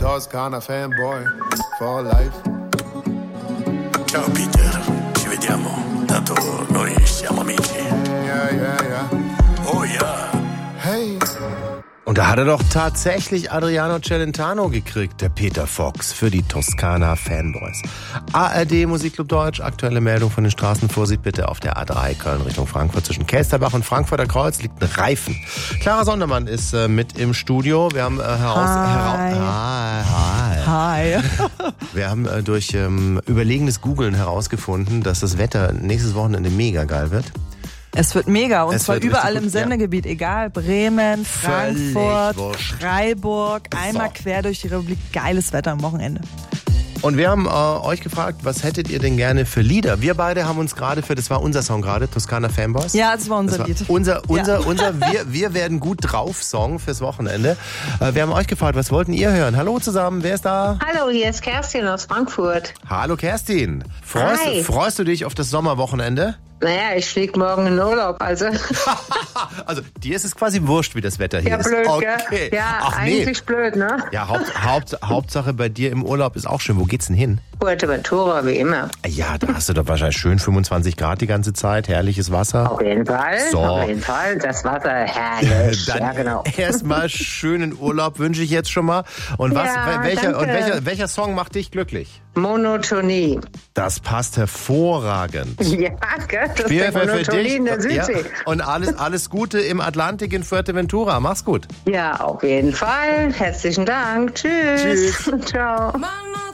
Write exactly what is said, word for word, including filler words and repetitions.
Toscana fanboy for life. Ciao Peter, ci vediamo, tanto noi siamo amici. Ja, ja, ja. Oh ja. Hey. Und da hat er doch tatsächlich Adriano Celentano gekriegt, der Peter Fox, für die Toskana Fanboys. A R D Musikclub Deutsch, aktuelle Meldung von den Straßen. Vorsicht bitte auf der A drei Köln Richtung Frankfurt. Zwischen Kelsterbach und Frankfurter Kreuz liegt ein Reifen. Clara Sondermann ist äh, mit im Studio. Wir haben äh, heraus... Hi. Hera- hi. Hi. Wir haben äh, durch ähm, überlegenes Googlen herausgefunden, dass das Wetter nächstes Wochenende mega geil wird. Es wird mega und Es zwar wird überall richtig im gut, ja. Sendegebiet, egal, Bremen, Völlig Frankfurt, wurscht. Freiburg, einmal So. quer durch die Republik, geiles Wetter am Wochenende. Und wir haben äh, euch gefragt, was hättet ihr denn gerne für Lieder? Wir beide haben uns gerade für, das war unser Song gerade, Toskana Fanboys. Ja, das war unser Das war Lied. unser, unser, Ja. unser wir, wir werden gut drauf Song fürs Wochenende. Äh, wir haben euch gefragt, was wollten ihr hören? Hallo zusammen, wer ist da? Hallo, hier ist Kerstin aus Frankfurt. Hallo Kerstin. Freust, Hi. freust du dich auf das Sommerwochenende? Naja, ich fliege morgen in Urlaub, also Also dir ist es quasi wurscht, wie das Wetter hier ja, ist. blöd, Okay. gell? Ja, Ach nee. eigentlich blöd, ne? Ja, Haupt, Haupt, Hauptsache bei dir im Urlaub ist auch schön. Wo geht's denn hin? Fuerteventura, wie immer. Ja, da hast du doch wahrscheinlich schön fünfundzwanzig Grad die ganze Zeit, herrliches Wasser. Auf jeden Fall, So. auf jeden Fall. Das Wasser herrlich. Dann Ja, genau. erstmal schönen Urlaub wünsche ich jetzt schon mal. Und was, Ja, welcher, danke. und welcher, welcher Song macht dich glücklich? Monotonie. Das passt hervorragend. Ja, gell? Das ist Spiel der für Monotonie in der Ja. Südsee. Und alles, alles Gute im Atlantik in Fuerteventura. Mach's gut. Ja, auf jeden Fall. Herzlichen Dank. Tschüss. Tschüss. Ciao. Man